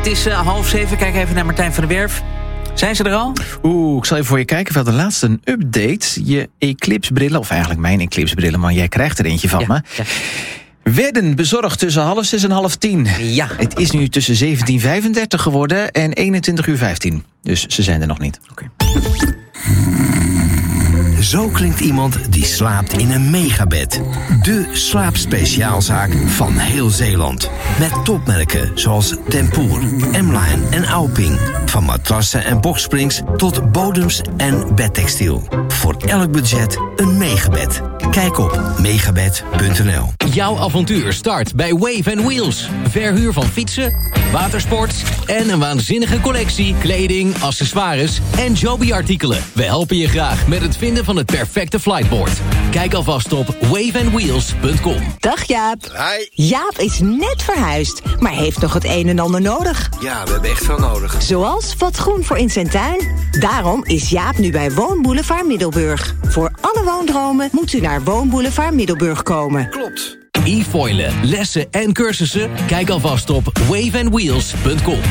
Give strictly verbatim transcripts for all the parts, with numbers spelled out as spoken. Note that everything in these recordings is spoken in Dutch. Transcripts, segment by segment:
Het is uh, half zeven, kijk even naar Martijn van der Werf. Zijn ze er al? Oeh, ik zal even voor je kijken. We hadden laatst een update. Je Eclipse-brillen, of eigenlijk mijn Eclipse-brillen, maar jij krijgt er eentje van ja, me. Ja. Werden bezorgd tussen half zes en half tien. Ja. Het is nu tussen zeventien vijfendertig geworden en eenentwintig uur vijftien. Dus ze zijn er nog niet. Oké. Zo klinkt iemand die slaapt in een megabed. De slaapspeciaalzaak van heel Zeeland. Met topmerken zoals Tempoor, M-Line en Auping. Van matrassen en boxsprings tot bodems en bedtextiel. Voor elk budget een megabed. Kijk op megabed punt n l. Jouw avontuur start bij Wave and Wheels. Verhuur van fietsen, watersport en een waanzinnige collectie kleding, accessoires en Joby-artikelen. We helpen je graag met het vinden van het perfecte flightboard. Kijk alvast op wave and wheels punt com. Dag Jaap. Hi. Jaap is net verhuisd, maar heeft nog het een en ander nodig. Ja, we hebben echt veel nodig. Zoals wat groen voor in zijn tuin. Daarom is Jaap nu bij Woonboulevard Middelburg. Voor alle woondromen moet u naar Woonboulevard Middelburg komen. Klopt. E-foilen, lessen en cursussen? Kijk alvast op wave and wheels punt com.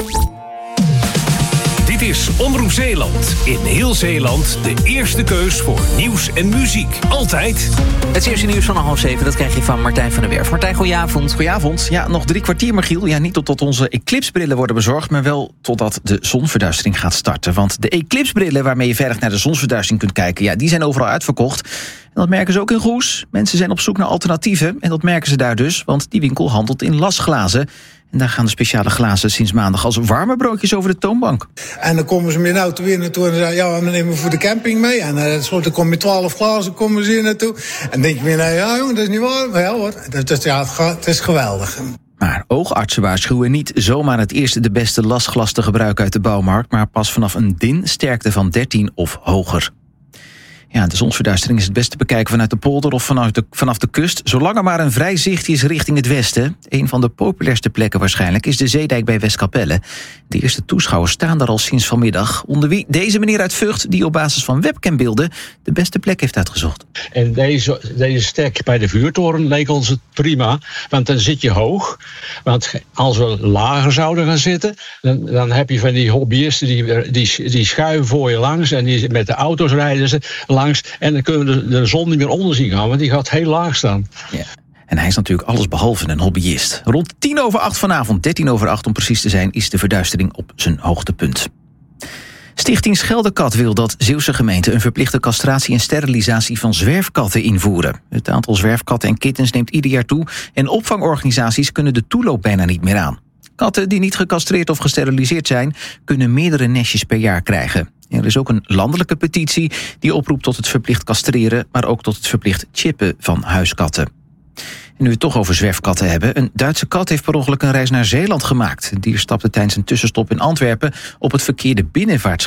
Dit is Omroep Zeeland. In heel Zeeland de eerste keus voor nieuws en muziek. Altijd. Het eerste nieuws van half zeven, dat krijg je van Martijn van der Werf. Martijn, goedenavond. Goedenavond. Ja, nog drie kwartier, Michiel. Ja, niet totdat onze Eclipse-brillen worden bezorgd, maar wel totdat de zonverduistering gaat starten. Want de Eclipse-brillen waarmee je veilig naar de zonsverduistering kunt kijken, ja, die zijn overal uitverkocht. En dat merken ze ook in Goes. Mensen zijn op zoek naar alternatieven en dat merken ze daar dus, want die winkel handelt in lasglazen. En daar gaan de speciale glazen sinds maandag als warme broodjes over de toonbank. En dan komen ze met een auto weer naartoe en zeggen, ja, we nemen voor de camping mee. En uh, dan komen met twaalf glazen komen ze hier naartoe. En dan denk je weer, nou ja, jongen, dat is niet waar. Maar ja hoor, dat is, ja, het, gaat, het is geweldig. Maar oogartsen waarschuwen niet zomaar het eerste de beste lasglas te gebruiken uit de bouwmarkt, maar pas vanaf een D I N-sterkte van dertien of hoger. Ja, de zonsverduistering is het beste te bekijken vanuit de polder of vanaf de, vanaf de kust, zolang er maar een vrij zicht is richting het westen. Een van de populairste plekken waarschijnlijk is de Zeedijk bij Westkapelle. De eerste toeschouwers staan daar al sinds vanmiddag, onder wie deze meneer uit Vught, die op basis van webcambeelden de beste plek heeft uitgezocht. En deze, deze stek bij de vuurtoren leek ons het prima, want dan zit je hoog. Want als we lager zouden gaan zitten, dan, dan heb je van die hobbyisten die, die, die schuiven voor je langs en die met de auto's rijden ze langs en dan kunnen we de, de zon niet meer onder zien gaan, want die gaat heel laag staan. Ja. En hij is natuurlijk alles behalve een hobbyist. Rond tien over acht vanavond, dertien over acht om precies te zijn, is de verduistering op zijn hoogtepunt. Stichting Scheldekat wil dat Zeeuwse gemeenten een verplichte castratie en sterilisatie van zwerfkatten invoeren. Het aantal zwerfkatten en kittens neemt ieder jaar toe en opvangorganisaties kunnen de toeloop bijna niet meer aan. Katten die niet gecastreerd of gesteriliseerd zijn, kunnen meerdere nestjes per jaar krijgen. Er is ook een landelijke petitie die oproept tot het verplicht castreren, maar ook tot het verplicht chippen van huiskatten. En nu we het toch over zwerfkatten hebben, een Duitse kat heeft per ongeluk een reis naar Zeeland gemaakt. Het dier stapte tijdens een tussenstop in Antwerpen op het verkeerde binnenvaartschip